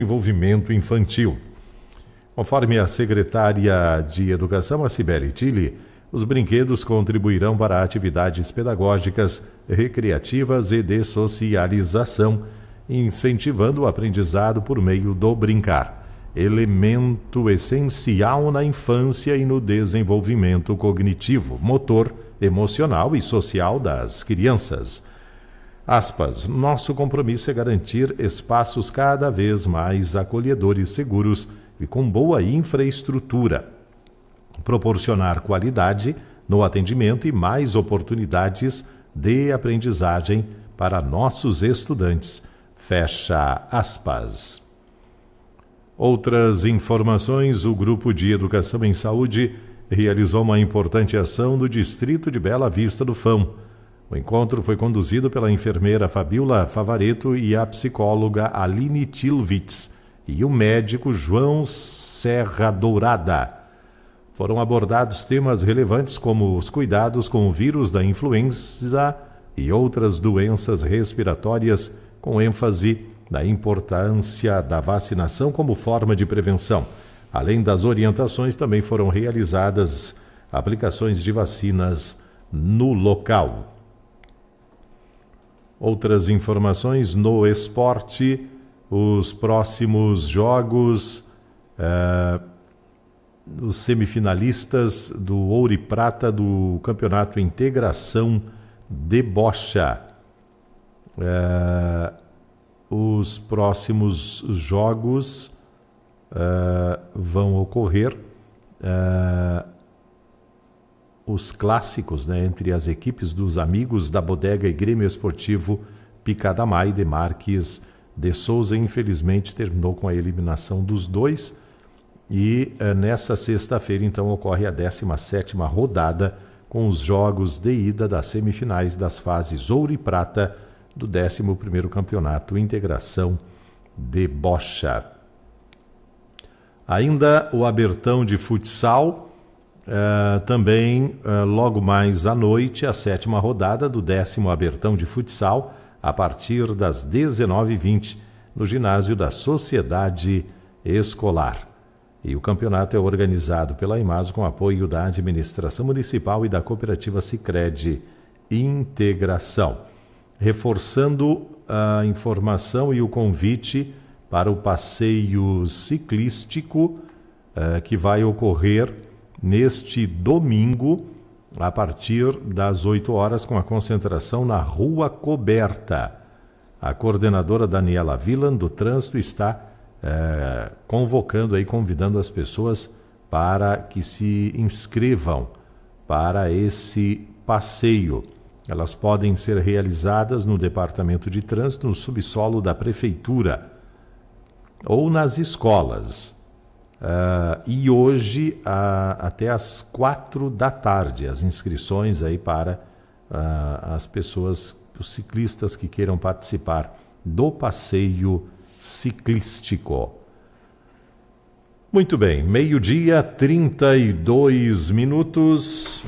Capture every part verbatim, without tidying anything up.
Desenvolvimento Infantil. Conforme a secretária de Educação, a Cibele Tilly, os brinquedos contribuirão para atividades pedagógicas, recreativas e de socialização, incentivando o aprendizado por meio do brincar, elemento essencial na infância e no desenvolvimento cognitivo, motor, emocional e social das crianças. Aspas, nosso compromisso é garantir espaços cada vez mais acolhedores, seguros e com boa infraestrutura, proporcionar qualidade no atendimento e mais oportunidades de aprendizagem para nossos estudantes. Fecha aspas. Outras informações, o Grupo de Educação em Saúde realizou uma importante ação no distrito de Bela Vista do Fão. O encontro foi conduzido pela enfermeira Fabiola Favareto e a psicóloga Aline Tilwitz e o médico João Serra Dourada. Foram abordados temas relevantes como os cuidados com o vírus da influenza e outras doenças respiratórias, com ênfase na importância da vacinação como forma de prevenção. Além das orientações, também foram realizadas aplicações de vacinas no local. Outras informações no esporte, os próximos jogos, eh, os semifinalistas do Ouro e Prata do Campeonato Integração de Bocha. Eh, os próximos jogos eh, vão ocorrer, eh, os clássicos, né, entre as equipes dos amigos da Bodega e Grêmio Esportivo Picadamai de Marques de Souza. Infelizmente terminou com a eliminação dos dois e eh, nessa sexta-feira então ocorre a décima sétima rodada com os jogos de ida das semifinais das fases Ouro e Prata do décimo primeiro Campeonato Integração de Bocha. Ainda o Abertão de Futsal. Uh, também, uh, logo mais à noite, a sétima rodada do décimo Abertão de Futsal, a partir das dezenove e vinte, no ginásio da Sociedade Escolar. E o campeonato é organizado pela Imaso com apoio da Administração Municipal e da Cooperativa Sicredi Integração. Reforçando a informação e o convite para o passeio ciclístico uh, que vai ocorrer neste domingo, a partir das oito horas, com a concentração na Rua Coberta. A coordenadora Daniela Villan, do Trânsito, está é, convocando aí, convidando as pessoas para que se inscrevam para esse passeio. Elas podem ser realizadas no Departamento de Trânsito, no subsolo da Prefeitura ou nas escolas. Uh, e hoje uh, até às quatro da tarde as inscrições aí para uh, as pessoas, os ciclistas que queiram participar do passeio ciclístico. Muito bem, meio-dia, trinta e dois minutos.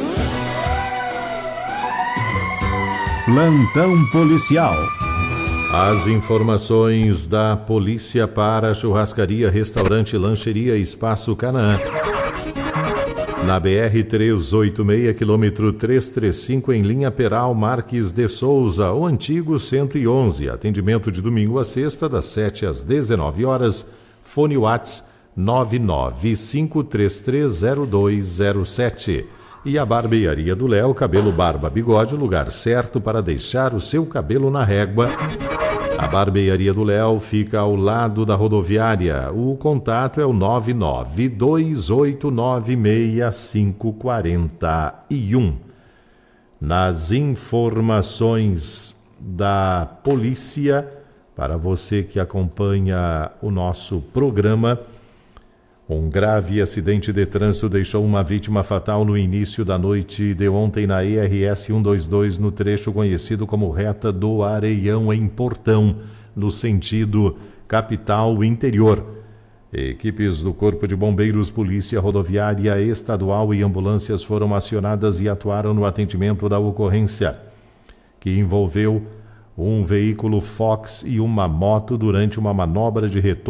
Plantão policial. As informações da polícia para churrascaria, restaurante, lancheria Espaço Canaã. Na B R trezentos e oitenta e seis, quilômetro trezentos e trinta e cinco, em linha Peral Marques de Souza, o antigo cento e onze. Atendimento de domingo a sexta, das sete às dezenove horas. Fone Whats nove nove cinco três três zero dois zero sete. E a Barbearia do Léo, cabelo, barba, bigode, o lugar certo para deixar o seu cabelo na régua. A Barbearia do Léo fica ao lado da rodoviária. O contato é o nove nove dois oito nove seis cinco quatro um. Nas informações da polícia, para você que acompanha o nosso programa, um grave acidente de trânsito deixou uma vítima fatal no início da noite de ontem na E R S cento e vinte e dois, no trecho conhecido como Reta do Areião, em Portão, no sentido capital interior. Equipes do Corpo de Bombeiros, Polícia Rodoviária Estadual e ambulâncias foram acionadas e atuaram no atendimento da ocorrência, que envolveu um veículo Fox e uma moto durante uma manobra de retorno